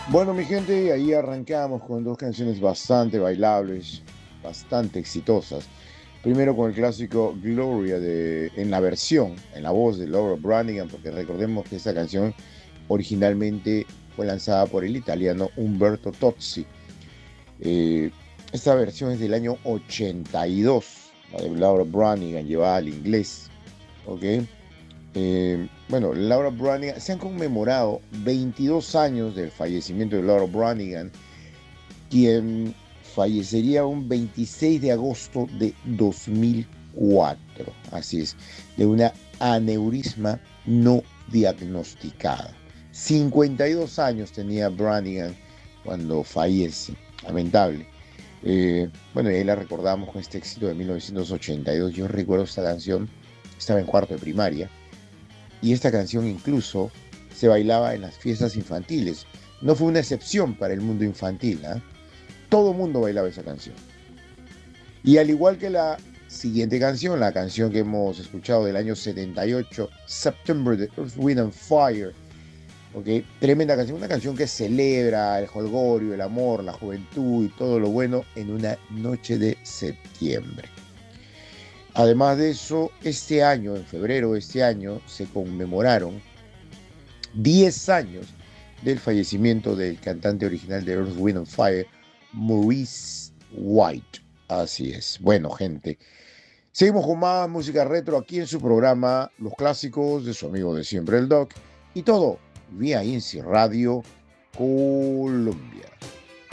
Bueno, mi gente, ahí arrancamos con dos canciones bastante bailables, bastante exitosas. Primero con el clásico Gloria en la versión, en la voz de Laura Branigan, porque recordemos que esta canción originalmente fue lanzada por el italiano Umberto Tozzi. Eh, Esta versión es del año 82, la de Laura Branigan, llevada al inglés. ¿Ok? Bueno, Laura Branigan, se han conmemorado 22 años del fallecimiento de Laura Branigan, quien fallecería un 26 de agosto de 2004, así es, de una aneurisma no diagnosticada. 52 años tenía Branigan cuando fallece, lamentable. Bueno, y ahí la recordamos con este éxito de 1982. Yo recuerdo esta canción, estaba en cuarto de primaria y esta canción incluso se bailaba en las fiestas infantiles. No fue una excepción para el mundo infantil, ¿eh? Todo el mundo bailaba esa canción. Y al igual que la siguiente canción, la canción que hemos escuchado del año 78, September de Earth, Wind and Fire, ¿okay? Tremenda canción, una canción que celebra el jolgorio, el amor, la juventud y todo lo bueno en una noche de septiembre. Además de eso, este año, en febrero de este año, se conmemoraron 10 años del fallecimiento del cantante original de Earth, Wind and Fire, Maurice White. Así es. Bueno, gente, seguimos con más música retro aquí en su programa Los Clásicos de su amigo de siempre, el Doc, y todo vía INSI Radio Colombia.